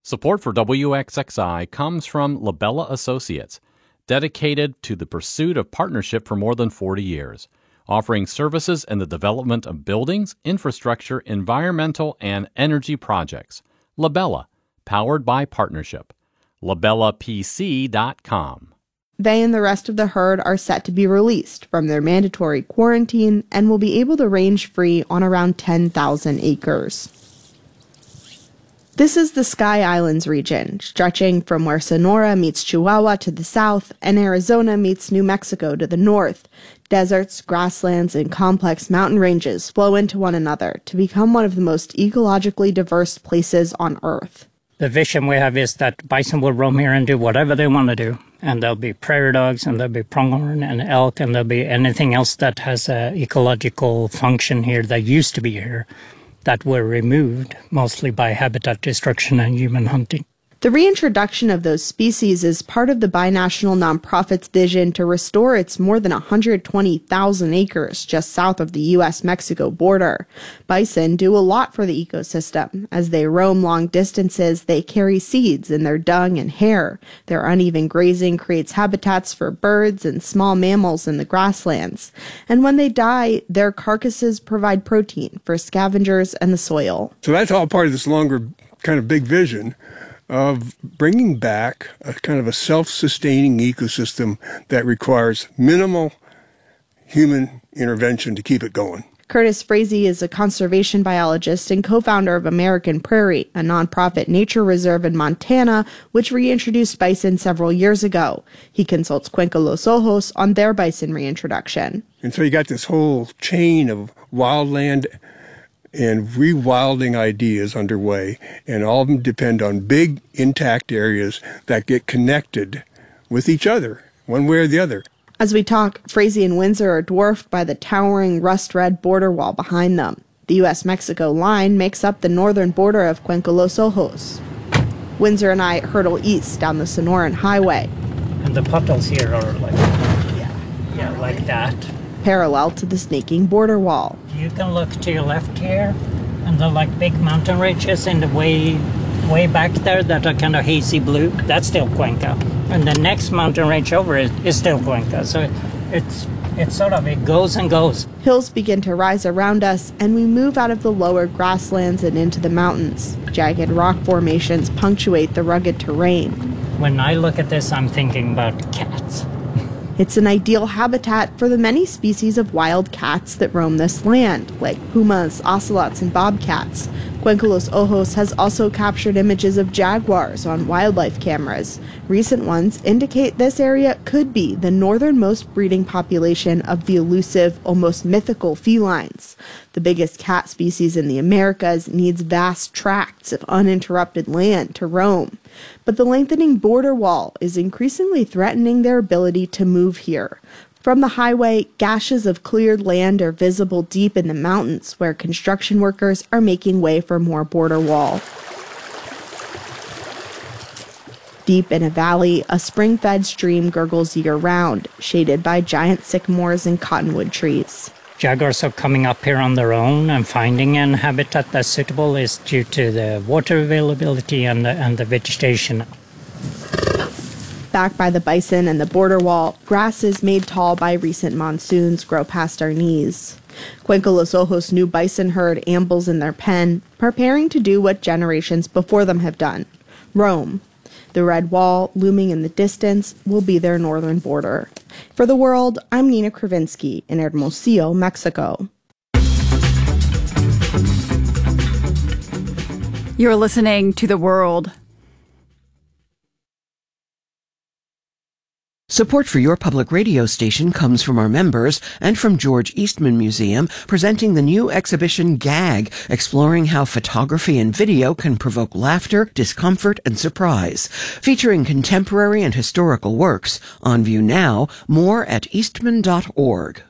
Support for WXXI comes from Labella Associates, dedicated to the pursuit of partnership for more than 40 years, offering services in the development of buildings, infrastructure, environmental, and energy projects. Labella, powered by partnership. LabellaPC.com. They and the rest of the herd are set to be released from their mandatory quarantine and will be able to range free on around 10,000 acres. This is the Sky Islands region, stretching from where Sonora meets Chihuahua to the south and Arizona meets New Mexico to the north. Deserts, grasslands, and complex mountain ranges flow into one another to become one of the most ecologically diverse places on Earth. The vision we have is that bison will roam here and do whatever they want to do. And there'll be prairie dogs, and there'll be pronghorn and elk, and there'll be anything else that has an ecological function here that used to be here, that were removed mostly by habitat destruction and human hunting. The reintroduction of those species is part of the binational nonprofit's vision to restore its more than 120,000 acres just south of the U.S.-Mexico border. Bison do a lot for the ecosystem. As they roam long distances, they carry seeds in their dung and hair. Their uneven grazing creates habitats for birds and small mammals in the grasslands. And when they die, their carcasses provide protein for scavengers and the soil. So that's all part of this longer kind of big vision of bringing back a kind of a self-sustaining ecosystem that requires minimal human intervention to keep it going. Curtis Frazee is a conservation biologist and co-founder of American Prairie, a nonprofit nature reserve in Montana, which reintroduced bison several years ago. He consults Cuenca Los Ojos on their bison reintroduction. And so you got this whole chain of wildland and rewilding ideas underway, and all of them depend on big, intact areas that get connected with each other, one way or the other. As we talk, Frazee and Windsor are dwarfed by the towering rust-red border wall behind them. The U.S.-Mexico line makes up the northern border of Cuenca Los Ojos. Windsor and I hurtle east down the Sonoran Highway. And the potholes here are like, like that. Parallel to the snaking border wall. You can look to your left here, and the like big mountain ranges in the way back there that are kind of hazy blue. That's still Cuenca, and the next mountain range over is still Cuenca. So it's sort of, it goes and goes. Hills begin to rise around us, and we move out of the lower grasslands and into the mountains. Jagged rock formations punctuate the rugged terrain. When I look at this, I'm thinking about cats. It's an ideal habitat for the many species of wild cats that roam this land, like pumas, ocelots, and bobcats. Cuenca Los Ojos has also captured images of jaguars on wildlife cameras. Recent ones indicate this area could be the northernmost breeding population of the elusive, almost mythical felines. The biggest cat species in the Americas needs vast tracts of uninterrupted land to roam. But the lengthening border wall is increasingly threatening their ability to move here. From the highway, gashes of cleared land are visible deep in the mountains, where construction workers are making way for more border wall. Deep in a valley, a spring-fed stream gurgles year-round, shaded by giant sycamores and cottonwood trees. Jaguars are coming up here on their own, and finding an habitat that's suitable is due to the water availability and the vegetation. Back by the bison and the border wall, grasses made tall by recent monsoons grow past our knees. Cuenca Los Ojos' new bison herd ambles in their pen, preparing to do what generations before them have done: roam. The red wall, looming in the distance, will be their northern border. For The World, I'm Nina Kravinsky in Hermosillo, Mexico. You're listening to The World. Support for your public radio station comes from our members and from George Eastman Museum, presenting the new exhibition Gag, exploring how photography and video can provoke laughter, discomfort, and surprise. Featuring contemporary and historical works. On view now. More at eastman.org.